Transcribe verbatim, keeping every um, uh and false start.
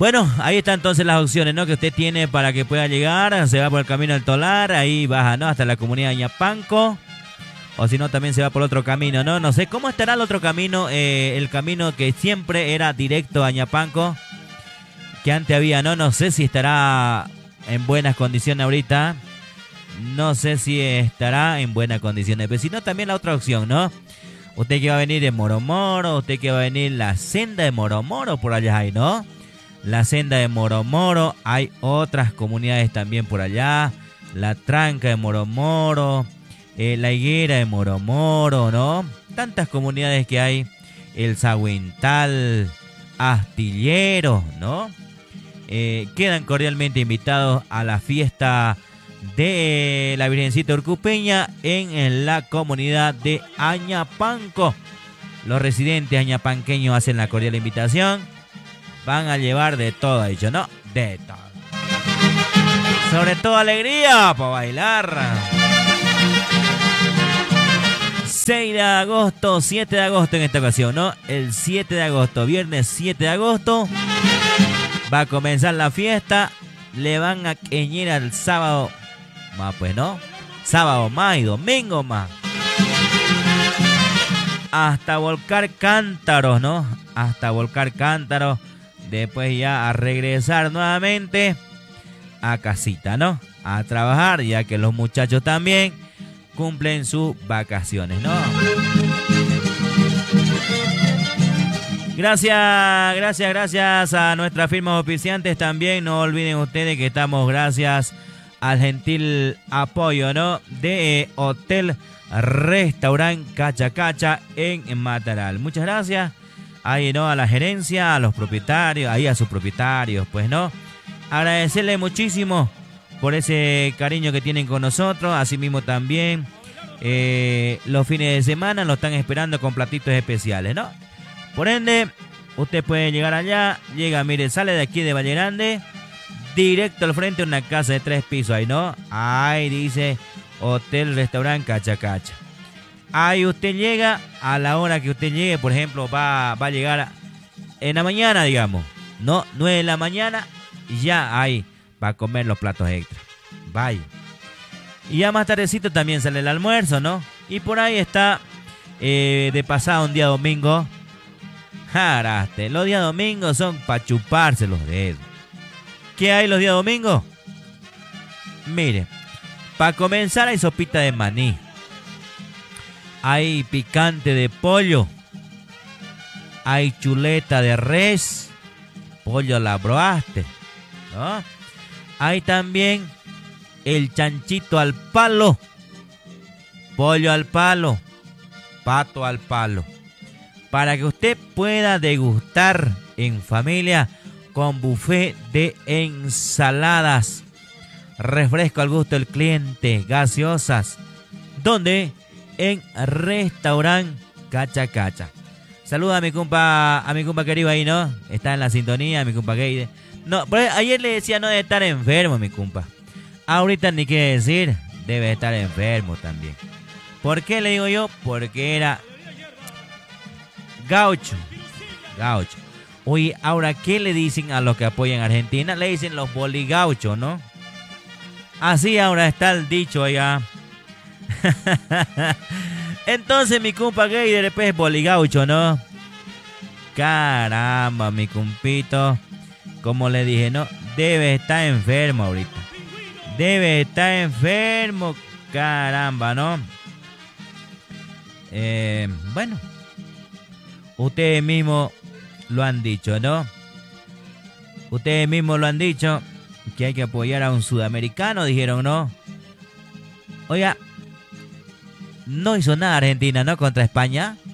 Bueno, ahí están entonces las opciones, ¿no? Que usted tiene para que pueda llegar. Se va por el camino del Tolar, ahí baja, ¿no? Hasta la comunidad de Añapanco. O si no, también se va por otro camino, ¿no? No sé cómo estará el otro camino, eh, el camino que siempre era directo a Añapanco, que antes había, ¿no? No sé si estará en buenas condiciones ahorita. No sé si estará en buenas condiciones. Pero si no, también la otra opción, ¿no? Usted que va a venir de Moromoro, usted que va a venir la senda de Moromoro, por allá hay, ¿no? La senda de Moromoro, hay otras comunidades también por allá. La tranca de Moromoro, eh, la higuera de Moromoro, ¿no? Tantas comunidades que hay. El Zahuintal, Astillero, ¿no? Eh, quedan cordialmente invitados a la fiesta de la Virgencita Urcupeña en, en la comunidad de Añapanco. Los residentes añapanqueños hacen la cordial invitación. Van a llevar de todo, ha dicho, ¿no? De todo. Sobre todo alegría para bailar. seis de agosto, siete de agosto en esta ocasión, ¿no? El siete de agosto, viernes siete de agosto. Va a comenzar la fiesta. Le van a queñir al sábado más, pues, ¿no? Sábado más y domingo más. Hasta volcar cántaros, ¿no? Hasta volcar cántaros. Después ya a regresar nuevamente a casita, ¿no? A trabajar, ya que los muchachos también cumplen sus vacaciones, ¿no? Gracias, gracias, gracias a nuestras firmas oficiantes. También no olviden ustedes que estamos gracias al gentil apoyo, ¿no? De Hotel Restaurant Cacha Cacha en Mataral. Muchas gracias. Ahí, ¿no? A la gerencia, a los propietarios, ahí a sus propietarios, pues, ¿no? Agradecerle muchísimo por ese cariño que tienen con nosotros. Asimismo también eh, los fines de semana nos están esperando con platitos especiales, ¿no? Por ende, usted puede llegar allá. Llega, mire, sale de aquí de Valle Grande, directo al frente, una casa de tres pisos ahí, ¿no? Ahí dice Hotel Restaurant Cacha Cacha. Ahí usted llega a la hora que usted llegue. Por ejemplo, va, va a llegar en la mañana, digamos, ¿no? nueve de la mañana, ya ahí va a comer los platos extra. Vaya. Y ya más tardecito también sale el almuerzo, ¿no? Y por ahí está eh, de pasado un día domingo. Jaraste, los días domingos son para chuparse los dedos. ¿Qué hay los días domingos? Mire, para comenzar hay sopita de maní. Hay picante de pollo. Hay chuleta de res. Pollo a la broaste, ¿no? Hay también el chanchito al palo. Pollo al palo. Pato al palo. Para que usted pueda degustar en familia con buffet de ensaladas. Refresco al gusto del cliente. Gaseosas. ¿Dónde? En Restaurant Cacha Cacha. Saluda a mi compa, a mi compa querido ahí, ¿no? Está en la sintonía, mi compa Geide. No, pero ayer le decía no debe estar enfermo, mi compa. Ahorita ni quiere decir, debe estar enfermo también. ¿Por qué le digo yo? Porque era gaucho. Gaucho. Oye, ahora, ¿qué le dicen a los que apoyan a Argentina? Le dicen los boligauchos, ¿no? Así ahora está el dicho allá. Entonces mi compa gay de repente es boligaucho, ¿no? Caramba, mi compito. Como le dije, no, debe estar enfermo ahorita. Debe estar enfermo, caramba, ¿no? Eh, bueno, ustedes mismos lo han dicho, ¿no? Ustedes mismos lo han dicho, que hay que apoyar a un sudamericano, dijeron, ¿no? Oiga, no hizo nada Argentina, ¿no? Contra España.